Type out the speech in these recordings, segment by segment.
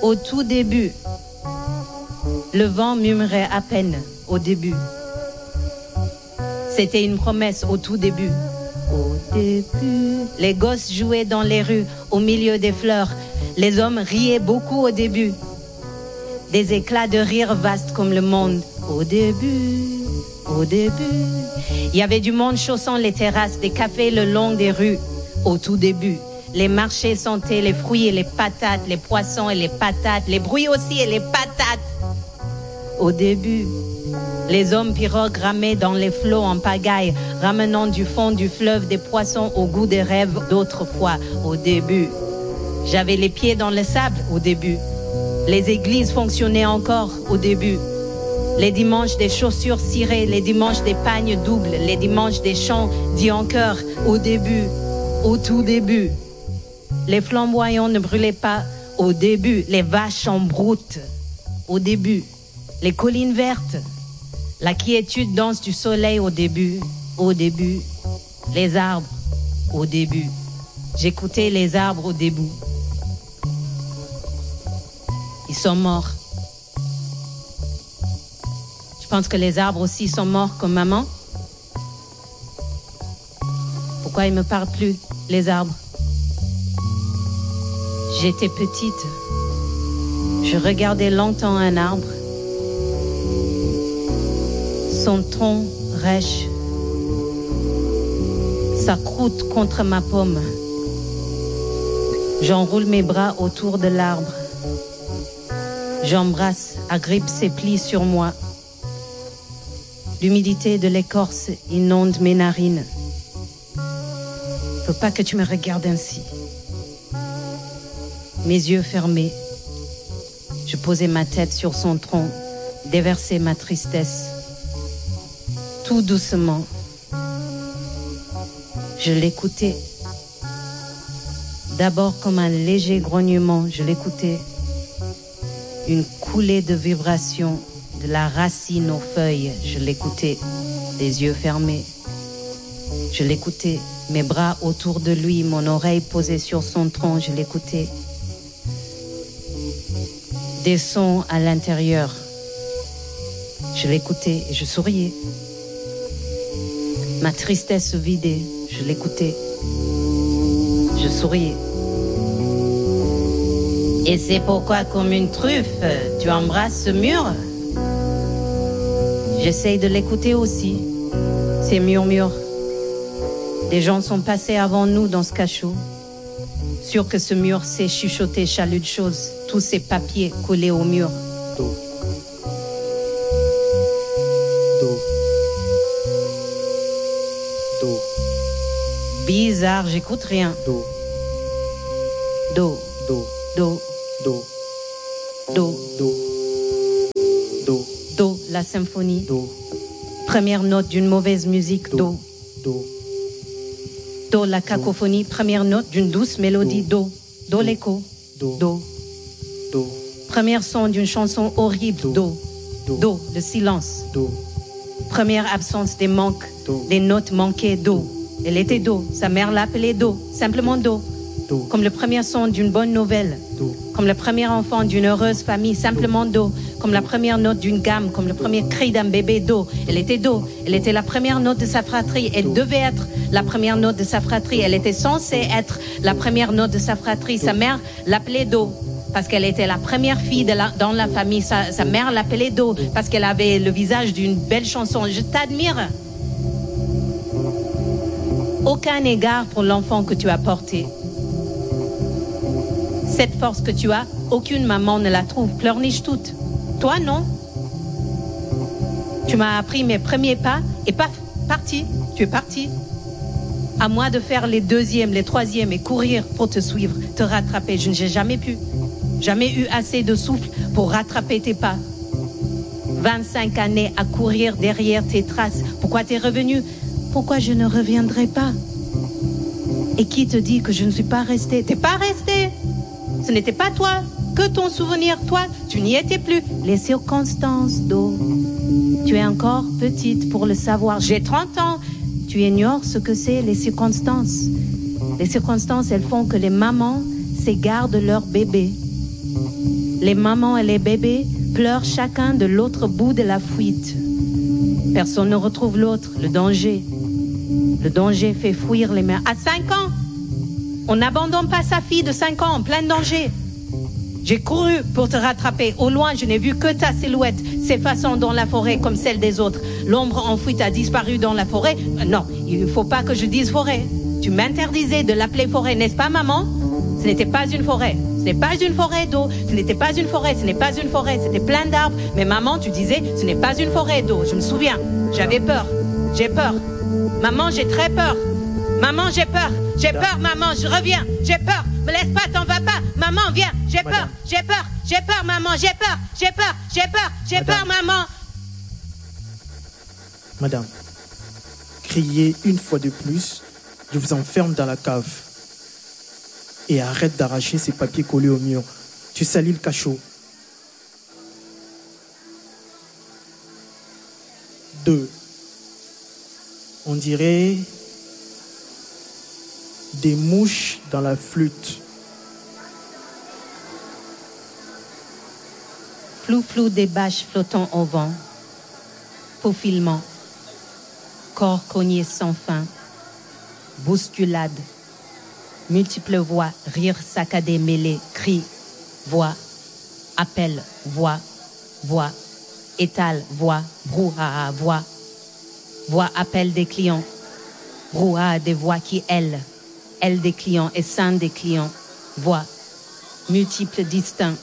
Au tout début, le vent murmurait à peine au début. C'était une promesse au tout début. Au début, les gosses jouaient dans les rues, au milieu des fleurs. Les hommes riaient beaucoup au début. Des éclats de rire vastes comme le monde. Au début, il y avait du monde chaussant les terrasses, des cafés le long des rues. Au tout début, les marchés sentaient les fruits et les patates, les poissons et les patates, les bruits aussi et les patates. Au début, les hommes pirogues ramaient dans les flots en pagaille, ramenant du fond du fleuve des poissons au goût des rêves d'autrefois. Au début, j'avais les pieds dans le sable au début. Les églises fonctionnaient encore au début. Les dimanches des chaussures cirées, les dimanches des pagnes doubles, les dimanches des chants dits en chœur au début, au tout début. Les flamboyants ne brûlaient pas au début, les vaches en broute au début. Les collines vertes, la quiétude danse du soleil au début, les arbres au début. J'écoutais les arbres au début. Ils sont morts. Je pense que les arbres aussi sont morts comme maman. Pourquoi ils ne me parlent plus, les arbres? J'étais petite. Je regardais longtemps un arbre. Son tronc rêche, sa croûte contre ma paume. J'enroule mes bras autour de l'arbre. J'embrasse, agrippe ses plis sur moi. L'humidité de l'écorce inonde mes narines. Faut pas que tu me regardes ainsi. Mes yeux fermés, je posais ma tête sur son tronc, déversais ma tristesse. Tout doucement, je l'écoutais. D'abord comme un léger grognement, je l'écoutais. Une coulée de vibrations de la racine aux feuilles, je l'écoutais, les yeux fermés. Je l'écoutais, mes bras autour de lui, mon oreille posée sur son tronc, je l'écoutais. Des sons à l'intérieur, je l'écoutais et je souriais. Ma tristesse se vidait, je l'écoutais, je souriais. Et c'est pourquoi, comme une truffe, tu embrasses ce mur? J'essaye de l'écouter aussi, ces murmures. Des gens sont passés avant nous dans ce cachot. Sûr que ce mur s'est chuchoté chalut de choses, tous ces papiers collés au mur. Do. Bizarre, j'écoute rien. Do. Do. Do. Do. Do. Do. Do. Do. Do, la symphonie. Do. Première note d'une mauvaise musique. Do. Do. Do, la cacophonie. Première note d'une douce mélodie. Do. Do, l'écho. Do. Do. Do. Première son d'une chanson horrible. Do. Do, le silence. Do. Première absence des manques. Do. Les notes manquées. Do. Elle était Do. Sa mère l'appelait Do. Simplement Do. Do. Comme le premier son d'une bonne nouvelle. Do. Comme le premier enfant d'une heureuse famille. Simplement Do. Comme la première note d'une gamme. Comme le premier cri d'un bébé. Do. Elle était Do. Elle était la première note de sa fratrie. Elle devait être la première note de sa fratrie. Elle était censée être la première note de sa fratrie. Sa mère l'appelait Do. Parce qu'elle était la première fille dans la famille. Sa mère l'appelait Do. Parce qu'elle avait le visage d'une belle chanson. Je t'admire. Aucun égard pour l'enfant que tu as porté. Cette force que tu as, aucune maman ne la trouve. Pleurniche toute. Toi, non. Tu m'as appris mes premiers pas et paf, parti. Tu es parti. À moi de faire les deuxièmes, les troisièmes et courir pour te suivre, te rattraper. Je n'ai jamais pu. Jamais eu assez de souffle pour rattraper tes pas. 25 années à courir derrière tes traces. Pourquoi t'es revenu? Pourquoi je ne reviendrai pas? Et qui te dit que je ne suis pas restée? T'es pas restée. Ce n'était pas toi, que ton souvenir. Toi, tu n'y étais plus. Les circonstances, Do. Tu es encore petite pour le savoir. J'ai 30 ans. Tu ignores ce que c'est les circonstances. Les circonstances, elles font que les mamans s'égarent de leur bébé. Les mamans et les bébés pleurent chacun de l'autre bout de la fuite. Personne ne retrouve l'autre, le danger. Le danger fait fuir les mères. À 5 ans, on n'abandonne pas sa fille de 5 ans en plein danger. J'ai couru pour te rattraper. Au loin, je n'ai vu que ta silhouette s'effaçant dans la forêt comme celle des autres. L'ombre en fuite a disparu dans la forêt. Non, il ne faut pas que je dise forêt. Tu m'interdisais de l'appeler forêt, n'est-ce pas, maman? Ce n'était pas une forêt. Ce n'est pas une forêt d'eau. Ce n'était pas une forêt. Ce n'est pas une forêt. C'était plein d'arbres. Mais maman, tu disais, ce n'est pas une forêt d'eau. Je me souviens. J'avais peur. J'ai peur. Maman, j'ai très peur. Maman, j'ai peur. J'ai peur, maman. Je reviens. J'ai peur. Me laisse pas, t'en vas pas. Maman, viens. J'ai peur. J'ai peur. J'ai peur, maman. J'ai peur. J'ai peur. J'ai peur. J'ai peur, maman. Madame, criez une fois de plus, je vous enferme dans la cave. Et arrête d'arracher ces papiers collés au mur. Tu salis le cachot. 2. On dirait des mouches dans la flûte. Flou-flou des bâches flottant au vent. Faufilement. Corps cogné sans fin. Bousculade. Multiples voix, rires saccadés mêlés, cris, voix, appel, voix, voix, étale, voix, brouhaha, voix, voix, appel des clients, brouhaha des voix qui elles des clients et sein des clients, voix, multiples distincts,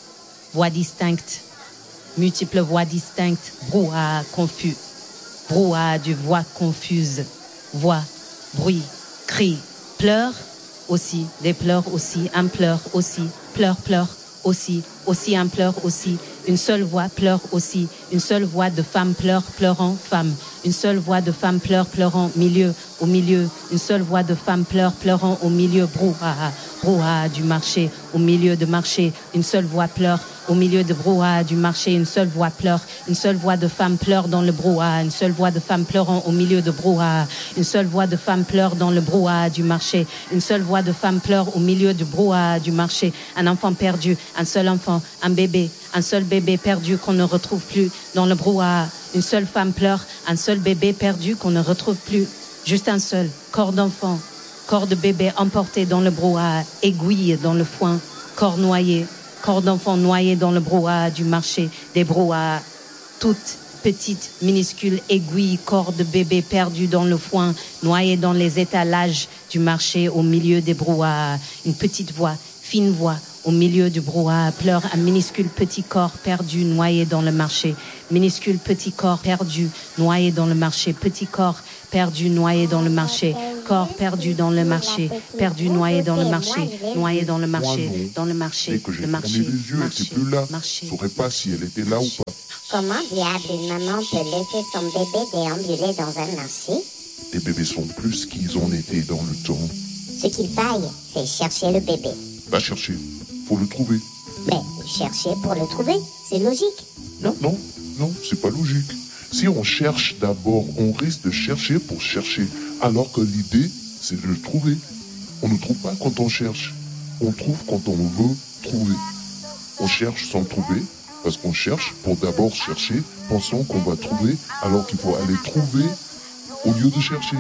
voix distinctes, multiples voix distinctes, brouhaha confus, brouhaha du voix confuse, voix, bruit, cri, pleurs, aussi, des pleurs aussi, un pleur aussi, pleur aussi, aussi un pleur aussi, une seule voix pleure aussi, une seule voix de femme pleure, pleurant, femme, une seule voix de femme pleure, pleurant, milieu, au milieu, une seule voix de femme pleure, pleurant, au milieu, brouhaha, brouhaha du marché, au milieu de marché, une seule voix pleure, au milieu de brouhaha du marché, une seule voix pleure, une seule voix de femme pleure dans le brouhaha, une seule voix de femme pleurant au milieu de brouhaha, une seule voix de femme pleure dans le brouhaha du marché, une seule voix de femme pleure au milieu du brouhaha du marché, un enfant perdu, un seul enfant, un bébé, un seul bébé perdu qu'on ne retrouve plus dans le brouhaha, une seule femme pleure, un seul bébé perdu qu'on ne retrouve plus, juste un seul corps d'enfant, corps de bébé emporté dans le brouhaha, aiguille dans le foin, corps noyé, corps d'enfant noyé dans le brouhaha du marché, des brouhahas, toutes petites, minuscules aiguilles, corps de bébé perdu dans le foin, noyé dans les étalages du marché au milieu des brouhahas, une petite voix, fine voix, au milieu du brouhaha, pleure un minuscule petit corps perdu, noyé dans le marché, minuscule petit corps perdu, noyé dans le marché, petit corps perdu, noyé dans le marché, corps perdu dans le marché, perdu, noyé dans le marché, noyé dans le marché, dans le marché, dès que j'ai le fermé marché, les yeux, elle marché, n'était plus là. marché. Je ne saurais pas si elle était là ou pas. Comment diable une maman peut laisser son bébé déambuler dans un marché? Les bébés sont plus ce qu'ils ont été dans le temps. Ce qu'il faille, c'est chercher le bébé. Va chercher, faut le trouver. Mais chercher pour le trouver, c'est logique. Non, c'est pas logique. Si on cherche d'abord, on risque de chercher pour chercher, alors que l'idée, c'est de le trouver. On ne trouve pas quand on cherche. On trouve quand on veut trouver. On cherche sans trouver, parce qu'on cherche pour d'abord chercher, pensant qu'on va trouver, alors qu'il faut aller trouver au lieu de chercher.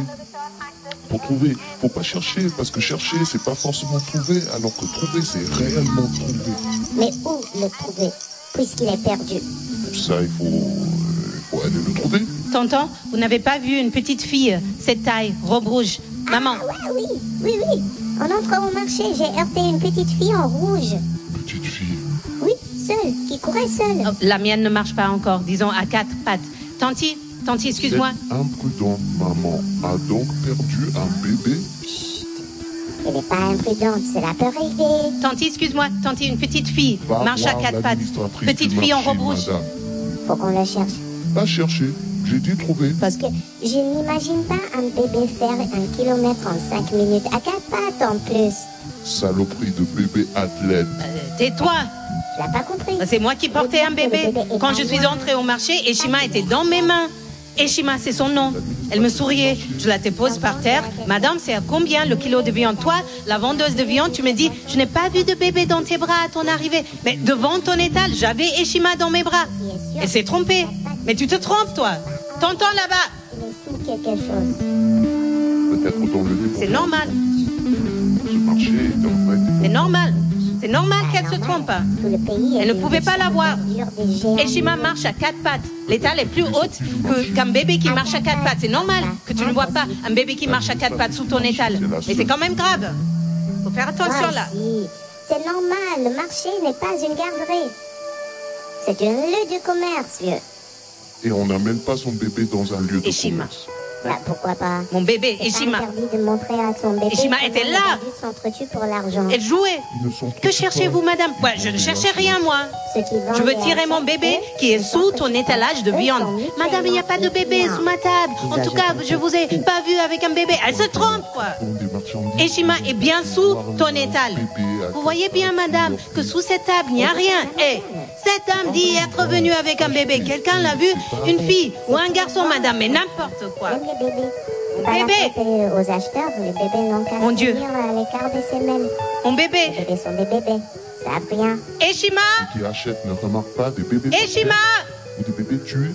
Pour trouver, faut pas chercher, parce que chercher, c'est pas forcément trouver, alors que trouver, c'est réellement trouver. Mais où le trouver, puisqu'il est perdu? Pour ça, il faut aller le trouver. Tonton, vous n'avez pas vu une petite fille, cette taille, robe rouge. Maman. Ah, oui. En entrant au marché, j'ai heurté une petite fille en rouge. Petite fille. Oui, seule, qui courait seule. Oh, la mienne ne marche pas encore, disons à 4 pattes. Tanti, excuse-moi. Cette imprudente maman a donc perdu un bébé. Chut. Elle n'est pas imprudente, cela peut arriver. Tanti, excuse-moi. Tanti, une petite fille, Va marche à voir 4 pattes. l'administratrice Petite du fille en marché, robe rouge. madame. Faut qu'on le cherche. Va chercher, j'ai dit trouver. Parce que je n'imagine pas un bébé faire 1 kilomètre en 5 minutes à 4 pattes en plus. Saloperie de bébé athlète. Tais-toi. Tu l'as pas compris. C'est moi qui portais un bébé quand je suis entrée au marché et Shima était dans mes mains. Eshima, c'est son nom. Elle me souriait. Je la dépose par terre. Madame, c'est à combien le kilo de viande? Toi, la vendeuse de viande, tu me dis, je n'ai pas vu de bébé dans tes bras à ton arrivée. Mais devant ton étal, j'avais Eshima dans mes bras. Elle s'est trompée. Mais tu te trompes, toi. T'entends là-bas? Il est sous quelque chose. Peut-être dans le dépôt. C'est normal. Ce marché est en fait... C'est normal. C'est normal qu'elle se trompe. Tout le pays Elle ne pouvait pas l'avoir. Et Eshima marche à 4 pattes. L'étal est plus haute qu'un bébé qui marche à 4 pattes. C'est normal que tu ne vois pas un bébé qui marche à 4 pattes sous ton étal. Mais c'est quand même grave. Faut faire attention là. C'est normal, le marché n'est pas une garderie. C'est un lieu de commerce, vieux. Et on n'amène pas son bébé dans un lieu de Eshima. commerce. Bah, pourquoi pas? Mon bébé, C'est Eshima. interdit de montrer à son bébé. Eshima était comment là. les adultes s'entretuent pour l'argent. Elle jouait. Ils ne sont Que cherchez-vous, madame? Ouais, je ne cherchais rien, moi. Ceux qui vendent Je veux et tirer mon achètent, bébé eux, qui est ils sous ton s'entretuent. étalage de Eux viande. sont Madame, il n'y a pas de bébé mutuellement sous ma table. En tout cas, je vous ai pas vu avec un bébé. Elle se trompe, quoi. des marchandises. Eshima est bien sous ton étal. Vous voyez bien, madame, que sous cette table, il n'y a rien. Eh, cette dame dit être venue avec un bébé. Quelqu'un l'a vu? Une fille ou un garçon, madame, mais n'importe quoi. Même les bébés. C'est pas Bébé. la faute aux acheteurs, les bébés n'ont qu'à Mon se Dieu. tenir à l'écart des semelles. Mon Les bébé. bébés sont des bébés. Ça a rien. Eshima! Qui achètent ne remarquent pas des bébés Eshima! ou des bébés tués.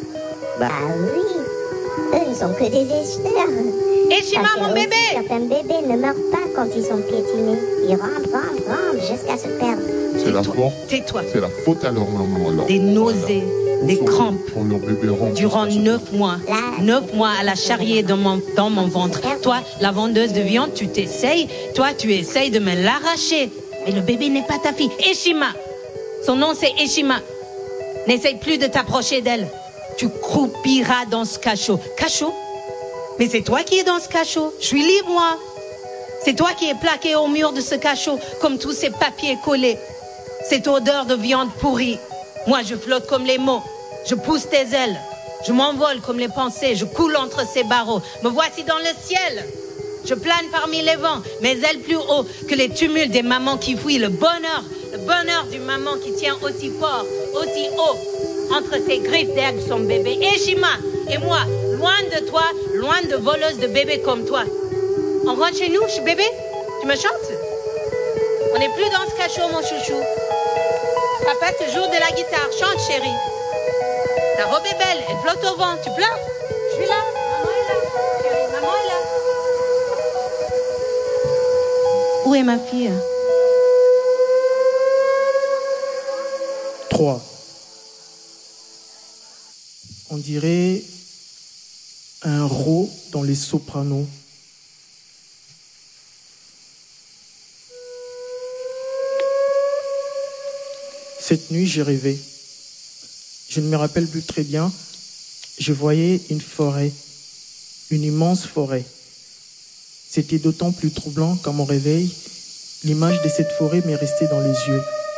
Bah oui. Eux, ils sont que des acheteurs. Eshima, Parce que mon aussi, bébé! certains bébés ne meurent pas quand ils sont piétinés. Ils rampent jusqu'à se perdre. C'est la faute. Tais-toi. C'est la faute à leur maman alors. Des nausées, des crampes. Quand leur bébé rentre Durant jusqu'à ce 9 mois. 9 mois à la charrier dans mon ventre. Toi, la vendeuse de viande, tu t'essayes. Toi, tu essayes de me l'arracher. Mais le bébé n'est pas ta fille. Eshima. Son nom, c'est Eshima. N'essaye plus de t'approcher d'elle. Tu croupiras dans ce cachot. Cachot? Mais c'est toi qui es dans ce cachot. Je suis libre, moi. C'est toi qui es plaqué au mur de ce cachot, comme tous ces papiers collés. Cette odeur de viande pourrie. Moi, je flotte comme les mots. Je pousse tes ailes. Je m'envole comme les pensées. Je coule entre ces barreaux. Me voici dans le ciel. Je plane parmi les vents, mes ailes plus haut que les tumultes des mamans qui fuient. Le bonheur d'une maman qui tient aussi fort, aussi haut, entre ses griffes d'herbe son bébé. Eshima et moi, loin de toi, loin de voleuses de bébés comme toi. On rentre chez nous, bébé? Tu me chantes? On n'est plus dans ce cachot, mon chouchou. Papa te joue de la guitare. Chante, chérie. Ta robe est belle, elle flotte au vent. Tu pleures? Je suis là. Maman est là. Chérie, maman est là. Où est ma fille? 3. On dirait un rot dans les sopranos. Cette nuit, j'ai rêvé. Je ne me rappelle plus très bien. Je voyais une forêt, une immense forêt. C'était d'autant plus troublant qu'à mon réveil, l'image de cette forêt m'est restée dans les yeux.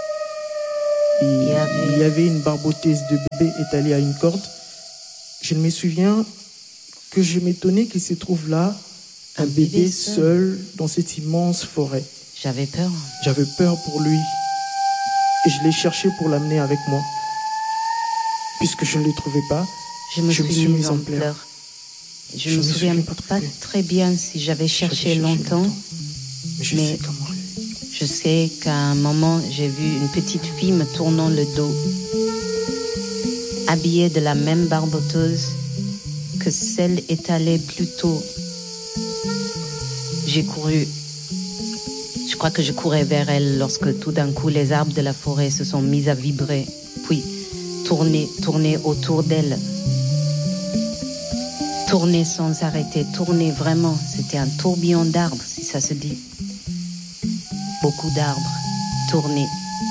Il y avait une barboteuse de bébé étalée à une corde. Je me souviens que je m'étonnais qu'il se trouve là, un bébé seul dans cette immense forêt. J'avais peur. J'avais peur pour lui. Et je l'ai cherché pour l'amener avec moi. Puisque je ne le trouvais pas, Je me suis mise en pleurs. pleurs. Je ne me souviens pas très bien si j'avais cherché longtemps, Mais je mais sais comment. je sais qu'à un moment, j'ai vu une petite fille me tournant le dos, habillée de la même barboteuse que celle étalée plus tôt. J'ai couru. Je crois que je courais vers elle lorsque tout d'un coup les arbres de la forêt se sont mis à vibrer, puis tourner autour d'elle. Tourner sans arrêter, tourner vraiment. C'était un tourbillon d'arbres, si ça se dit. Beaucoup d'arbres, tourner.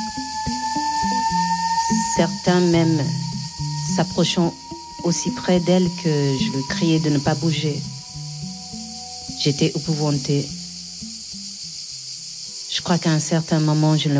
Certains même s'approchant aussi près d'elle que je lui criais de ne pas bouger. J'étais épouvantée. Je crois qu'à un certain moment, je ne